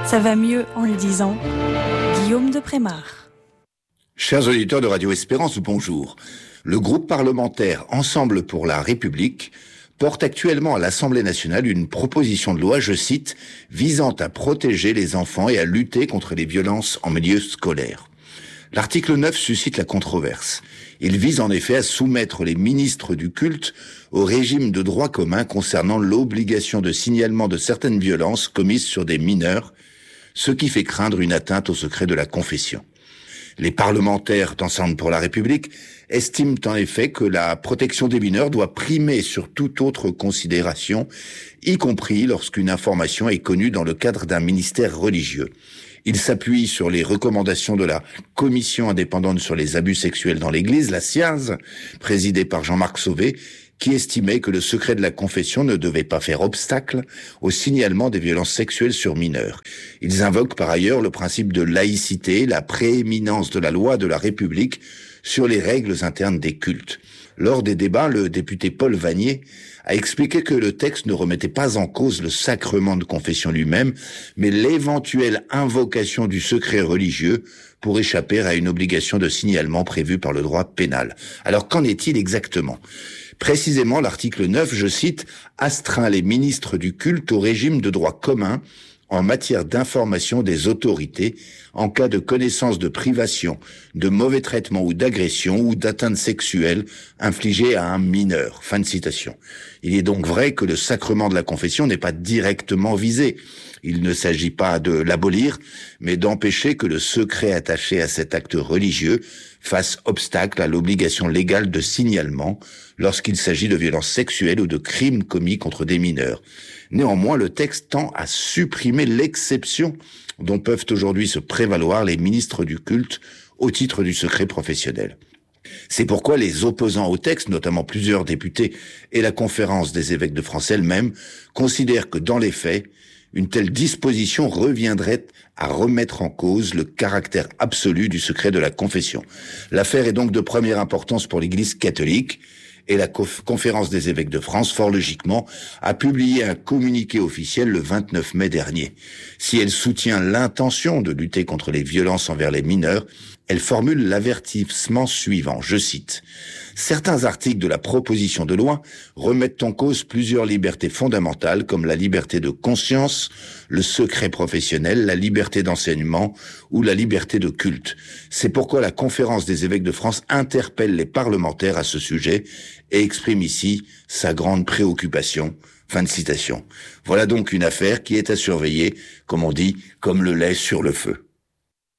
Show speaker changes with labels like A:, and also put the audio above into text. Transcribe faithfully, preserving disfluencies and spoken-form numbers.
A: Ça va mieux en le disant. Guillaume de Prémar.
B: Chers auditeurs de Radio Espérance, bonjour. Le groupe parlementaire Ensemble pour la République porte actuellement à l'Assemblée nationale une proposition de loi, je cite, visant à protéger les enfants et à lutter contre les violences en milieu scolaire. L'article neuf suscite la controverse. Il vise en effet à soumettre les ministres du culte au régime de droit commun concernant l'obligation de signalement de certaines violences commises sur des mineurs, ce qui fait craindre une atteinte au secret de la confession. Les parlementaires d'Ensemble pour la République estiment en effet que la protection des mineurs doit primer sur toute autre considération, y compris lorsqu'une information est connue dans le cadre d'un ministère religieux. Il s'appuie sur les recommandations de la Commission indépendante sur les abus sexuels dans l'Église, la C I A Z, présidée par Jean-Marc Sauvé, qui estimait que le secret de la confession ne devait pas faire obstacle au signalement des violences sexuelles sur mineurs. Ils invoquent par ailleurs le principe de laïcité, la prééminence de la loi de la République sur les règles internes des cultes. Lors des débats, le député Paul Vannier a expliqué que le texte ne remettait pas en cause le sacrement de confession lui-même, mais l'éventuelle invocation du secret religieux pour échapper à une obligation de signalement prévue par le droit pénal. Alors qu'en est-il exactement ? Précisément, l'article neuf, je cite, astreint les ministres du culte au régime de droit commun en matière d'information des autorités en cas de connaissance de privation, de mauvais traitement ou d'agression ou d'atteinte sexuelle infligée à un mineur. Fin de citation. Il est donc vrai que le sacrement de la confession n'est pas directement visé. Il ne s'agit pas de l'abolir, mais d'empêcher que le secret attaché à cet acte religieux fasse obstacle à l'obligation légale de signalement lorsqu'il s'agit de violences sexuelles ou de crimes commis contre des mineurs. Néanmoins, le texte tend à supprimer l'exception dont peuvent aujourd'hui se prévaloir les ministres du culte au titre du secret professionnel. C'est pourquoi les opposants au texte, notamment plusieurs députés et la Conférence des évêques de France elle-même, considèrent que dans les faits, une telle disposition reviendrait à remettre en cause le caractère absolu du secret de la confession. L'affaire est donc de première importance pour l'Église catholique et la Conférence des évêques de France, fort logiquement, a publié un communiqué officiel le vingt-neuf mai dernier. Si elle soutient l'intention de lutter contre les violences envers les mineurs, elle formule l'avertissement suivant, je cite. « Certains articles de la proposition de loi remettent en cause plusieurs libertés fondamentales comme la liberté de conscience, le secret professionnel, la liberté d'enseignement ou la liberté de culte. C'est pourquoi la Conférence des évêques de France interpelle les parlementaires à ce sujet et exprime ici sa grande préoccupation. » Fin de citation. Voilà donc une affaire qui est à surveiller, comme on dit, comme le lait sur le feu.